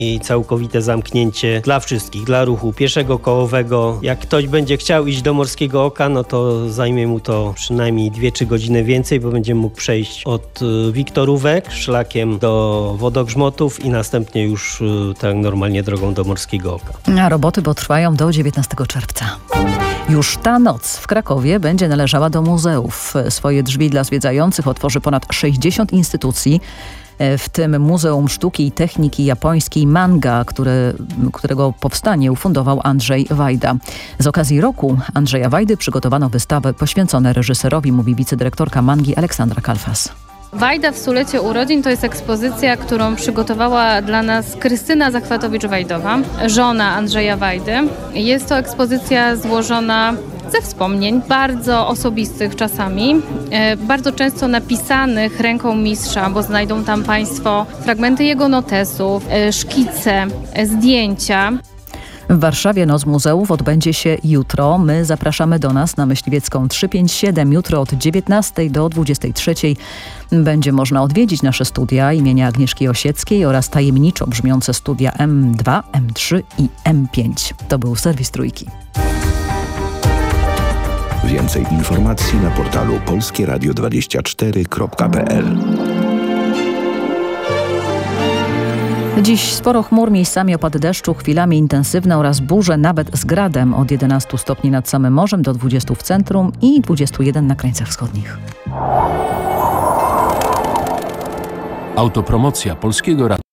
i całkowite zamknięcie dla wszystkich, dla ruchu pieszego, kołowego. Jak ktoś będzie chciał iść do Morskiego Oka, no to zajmie mu to przynajmniej 2-3 godziny więcej, bo będzie mógł przejść od Wiktorówek szlakiem do Wodogrzmotów i następnie już tak normalnie drogą do Morskiego Oka. A roboty potrwają do 19 czerwca. Już ta noc w Krakowie będzie należała do muzeów. Swoje drzwi dla zwiedzających otworzy ponad 60 instytucji, w tym Muzeum Sztuki i Techniki Japońskiej Manga, którego powstanie ufundował Andrzej Wajda. Z okazji roku Andrzeja Wajdy przygotowano wystawę poświęconą reżyserowi, mówi wicedyrektorka Mangi Aleksandra Kalfas. Wajda w stulecie urodzin to jest ekspozycja, którą przygotowała dla nas Krystyna Zachwatowicz-Wajdowa, żona Andrzeja Wajdy. Jest to ekspozycja złożona ze wspomnień, bardzo osobistych czasami, bardzo często napisanych ręką mistrza, bo znajdą tam Państwo fragmenty jego notesów, szkice, zdjęcia. W Warszawie Noc Muzeów odbędzie się jutro. My zapraszamy do nas na Myśliwiecką 357. Jutro od 19 do 23 będzie można odwiedzić nasze studia imienia Agnieszki Osieckiej oraz tajemniczo brzmiące studia M2, M3 i M5. To był serwis Trójki. Więcej informacji na portalu polskieradio24.pl. Dziś sporo chmur, miejscami opady deszczu, chwilami intensywne oraz burze, nawet z gradem od 11 stopni nad samym morzem do 20 w centrum i 21 na krańcach wschodnich. Autopromocja Polskiego Radia.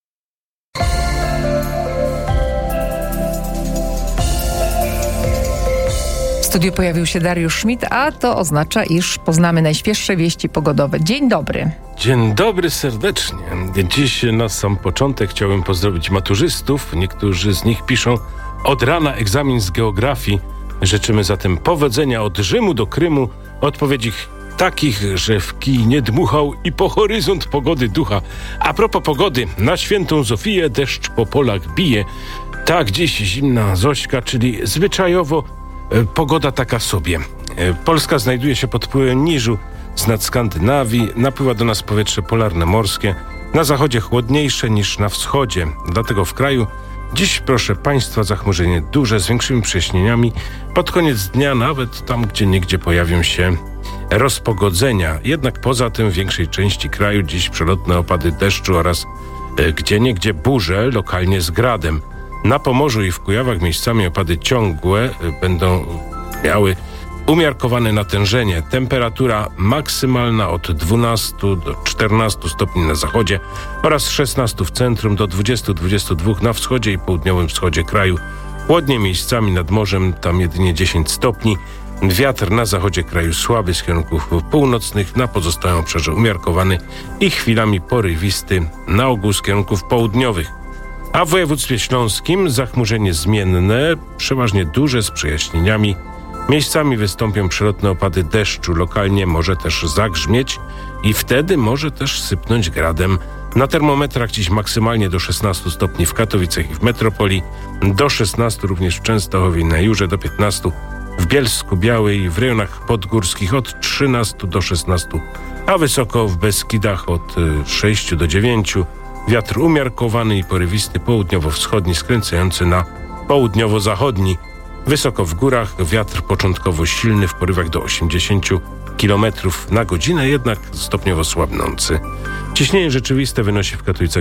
W studiu pojawił się Dariusz Schmidt, a to oznacza, iż poznamy najświeższe wieści pogodowe. Dzień dobry. Dzień dobry serdecznie. Dziś na sam początek chciałbym pozdrowić maturzystów. Niektórzy z nich piszą od rana egzamin z geografii. Życzymy zatem powodzenia od Rzymu do Krymu. Odpowiedzi takich, że w kij nie dmuchał i po horyzont pogody ducha. A propos pogody, na świętą Zofię deszcz po polach bije. Tak, dziś zimna Zośka, czyli zwyczajowo pogoda taka sobie. Polska znajduje się pod wpływem niżu z nad Skandynawii. Napływa do nas powietrze polarne morskie. Na zachodzie chłodniejsze niż na wschodzie. Dlatego w kraju dziś, proszę Państwa, zachmurzenie duże z większymi przejaśnieniami. Pod koniec dnia nawet tam, gdzie niegdzie pojawią się rozpogodzenia. Jednak poza tym w większej części kraju dziś przelotne opady deszczu oraz gdzieniegdzie burze, lokalnie z gradem. Na Pomorzu i w Kujawach miejscami opady ciągłe będą miały umiarkowane natężenie. Temperatura maksymalna od 12 do 14 stopni na zachodzie oraz 16 w centrum do 20-22 na wschodzie i południowym wschodzie kraju. Chłodnie miejscami nad morzem, tam jedynie 10 stopni. Wiatr na zachodzie kraju słaby z kierunków północnych, na pozostałym obszarze umiarkowany i chwilami porywisty, na ogół z kierunków południowych. A w województwie śląskim zachmurzenie zmienne, przeważnie duże z przejaśnieniami. Miejscami wystąpią przelotne opady deszczu, lokalnie może też zagrzmieć i wtedy może też sypnąć gradem. Na termometrach dziś maksymalnie do 16 stopni w Katowicach i w metropolii, do 16 również w Częstochowie i na Jurze, do 15 w Bielsku Białej i w rejonach podgórskich od 13 do 16, a wysoko w Beskidach od 6 do 9. Wiatr umiarkowany i porywisty południowo-wschodni skręcający na południowo-zachodni. Wysoko w górach wiatr początkowo silny w porywach do 80 km na godzinę, jednak stopniowo słabnący. Ciśnienie rzeczywiste wynosi w Katowicach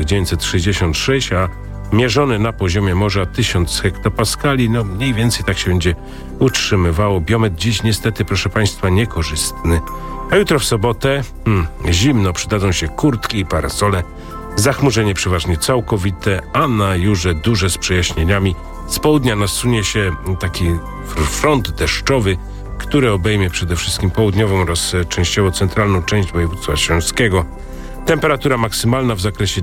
966, a mierzone na poziomie morza 1000 hektopaskali. No mniej więcej tak się będzie utrzymywało. Biometr dziś niestety, proszę Państwa, niekorzystny. A jutro w sobotę zimno, przydadzą się kurtki i parasole. Zachmurzenie przeważnie całkowite, a na Jurze duże z przejaśnieniami. Z południa nasunie się taki front deszczowy, który obejmie przede wszystkim południową oraz częściowo centralną część województwa śląskiego. Temperatura maksymalna w zakresie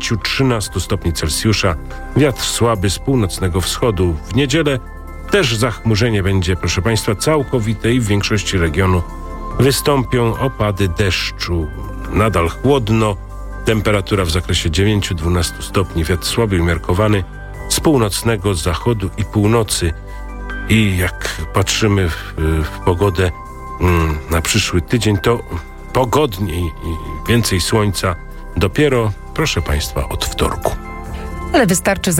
10-13 stopni Celsjusza. Wiatr słaby z północnego wschodu. W niedzielę też zachmurzenie będzie, proszę Państwa, całkowite i w większości regionu wystąpią opady deszczu. Nadal chłodno. Temperatura w zakresie 9-12 stopni. Wiatr słaby umiarkowany z północnego zachodu i północy. I jak patrzymy w pogodę na przyszły tydzień, to pogodniej i więcej słońca dopiero, proszę Państwa, od wtorku. Ale wystarczy